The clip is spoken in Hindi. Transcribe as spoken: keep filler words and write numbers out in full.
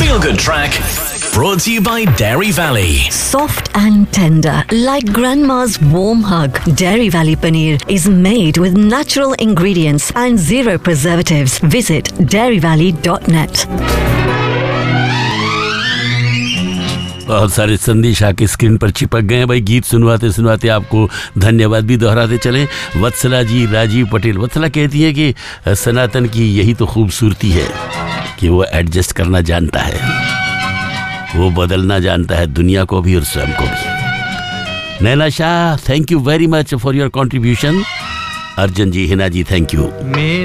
Feel Good Track, brought to you by Dairy Valley. Soft and tender, like grandma's warm hug. Dairy Valley paneer is made with natural ingredients and zero preservatives. Visit dairy valley dot net. बहुत सारे संदेश आके स्क्रीन पर चिपक गए हैं भाई। गीत सुनवाते सुनवाते आपको धन्यवाद भी दोहराते चले। वत्सला जी, राजीव पटेल। वत्सला कहती है कि सनातन की यही तो खूबसूरती है कि वो एडजस्ट करना जानता है, वो बदलना जानता है, दुनिया को भी और स्वयं को भी। नैना Shah, thank you very much for your contribution. Arjun ji, Hina ji, thank you.